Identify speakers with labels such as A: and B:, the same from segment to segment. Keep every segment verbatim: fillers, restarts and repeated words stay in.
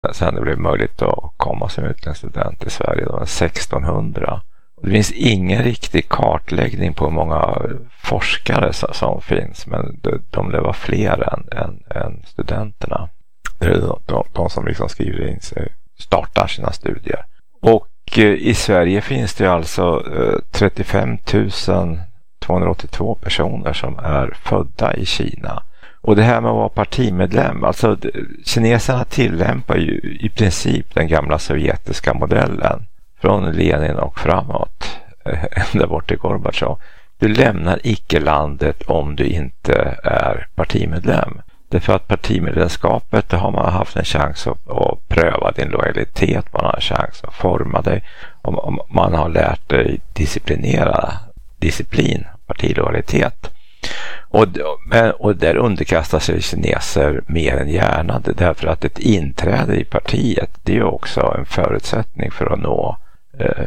A: sen det blev möjligt att komma som utländsk student i Sverige, då var sextonhundra. Det finns ingen riktig kartläggning på hur många forskare som finns, men de lär vara fler än, än, än studenterna. Det är de, de, de som liksom skriver in sig, startar sina studier. Och eh, i Sverige finns det alltså eh, trettiofem tusen tvåhundraåttiotvå personer som är födda i Kina. Och det här med att vara partimedlem, alltså kineserna tillämpar ju i princip den gamla sovjetiska modellen från Lenin och framåt, ända bort till Gorbatjov. Du lämnar icke-landet om du inte är partimedlem. Därför att partimedlemskapet, då har man haft en chans att, att pröva din lojalitet, man har en chans att forma dig, och man har lärt dig disciplinera disciplin, partilojalitet. Och, och där underkastar sig kineser mer än gärna, därför att ett inträde i partiet, det är ju också en förutsättning för att nå, eh,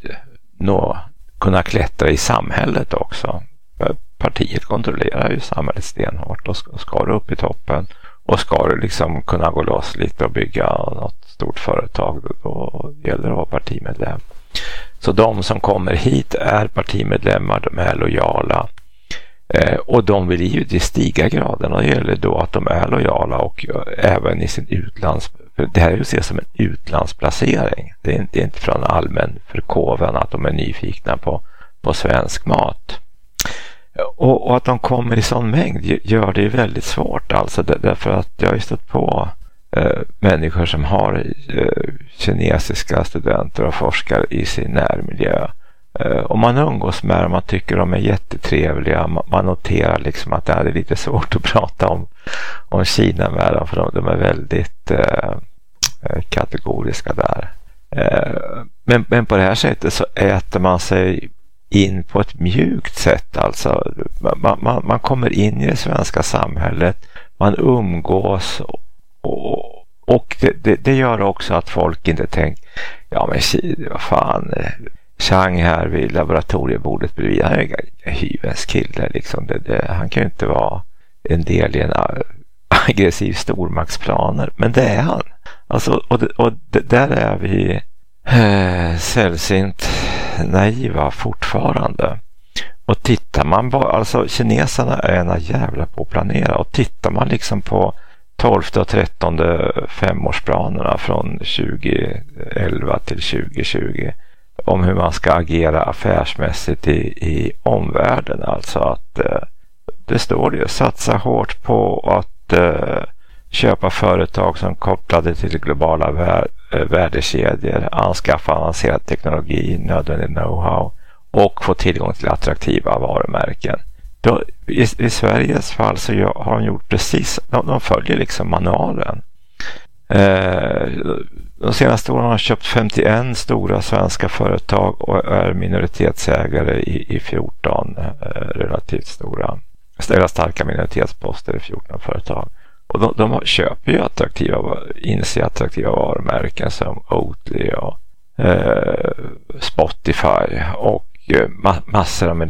A: nå kunna klättra i samhället också. Partiet kontrollerar ju samhället stenhårt, och ska, ska du upp i toppen och ska du liksom kunna gå loss lite och bygga något stort företag, då, då gäller det att vara partimedlem. Så de som kommer hit är partimedlemmar, de är lojala. Eh, och de vill givetvis stiga graden, och det gäller då att de är lojala och även i sin utlands... För det här är ju ses som en utlandsplacering. Det är inte, det är inte från allmän förkovan att de är nyfikna på, på svensk mat. Och, och att de kommer i sån mängd gör det ju väldigt svårt, alltså därför att jag har ju stött på eh, människor som har eh, kinesiska studenter och forskare i sin närmiljö. Och man umgås med dem, man tycker de är jättetrevliga, man noterar liksom att det är lite svårt att prata om, om Kina med dem, för de, de är väldigt eh, kategoriska där. Eh, men, men på det här sättet så äter man sig in på ett mjukt sätt, alltså man, man, man kommer in i det svenska samhället, man umgås, och, och, och det, det, det gör också att folk inte tänker, ja men Kina, vad fan, Chang här vid laboratoriebordet bredvid, han är en hyvens kille liksom. det, det, han kan ju inte vara en del i en aggressiv stormaktsplaner, men det är han alltså, och, det, och det, där är vi eh, sällsynt naiva fortfarande. Och tittar man på, alltså kineserna är ena jävla på att planera, och tittar man liksom på tolfte och trettonde femårsplanerna från tjugoelva till tjugohundratjugo om hur man ska agera affärsmässigt i, i omvärlden, alltså att eh, det står ju, satsa hårt på att eh, köpa företag som kopplade till globala vär, eh, värdekedjor, anskaffa avancerad teknologi, nödvändig know-how och få tillgång till attraktiva varumärken. Då, i, i Sveriges fall så har de gjort precis, de, de följer liksom manualen. Eh, de senaste åren har köpt femtioen stora svenska företag och är minoritetsägare i, i fjorton eh, relativt stora, ställa starka minoritetsposter i fjorton företag. Och de, de köper ju attraktiva, inser attraktiva varumärken som Oatly och eh, Spotify och eh, ma- massor av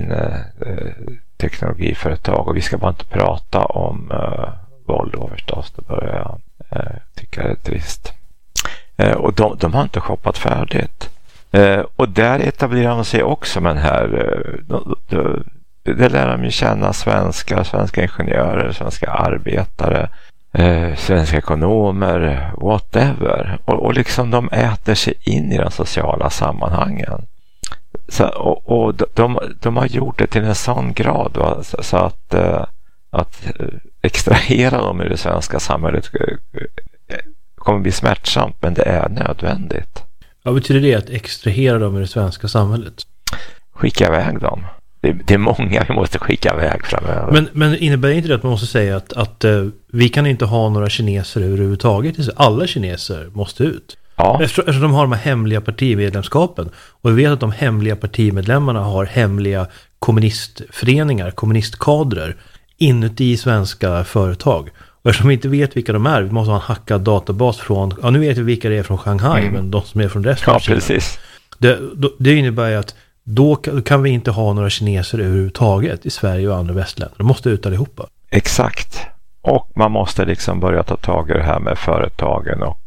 A: medicinteknologiföretag. Eh, och vi ska bara inte prata om eh, våld då förstås, det börjar jag eh, tycka är trist. Eh, och de, de har inte shoppat färdigt. Eh, och där etablerar de sig också med den här eh, de, de, det lär de ju känna svenska, svenska ingenjörer, svenska arbetare, eh, svenska ekonomer, whatever. Och, och liksom de äter sig in i de sociala sammanhangen. Så, och och de, de har gjort det till en sån grad, va? Så, så att, eh, att extrahera dem i det svenska samhället kommer bli smärtsamt, men det är nödvändigt.
B: Vad betyder det att extrahera dem i det svenska samhället?
A: Skicka iväg dem. Det, det är många vi måste skicka iväg framöver.
B: Men, men innebär inte det att man måste säga att, att uh, vi kan inte ha några kineser överhuvudtaget? Alla kineser måste ut. Ja. Eftersom, eftersom de har de här hemliga partimedlemskapen. Och vi vet att de hemliga partimedlemmarna har hemliga kommunistföreningar, kommunistkadrer inuti svenska företag. Och eftersom vi inte vet vilka de är, vi måste ha en hackad databas från, ja nu vet vi vilka det är från Shanghai, mm. men de som är från resten
A: ja,
B: av Kina.
A: Precis.
B: Det, det innebär ju att då kan vi inte ha några kineser överhuvudtaget i Sverige och andra västländer. De måste ut allihopa.
A: Exakt. Och man måste liksom börja ta tag i det här med företagen och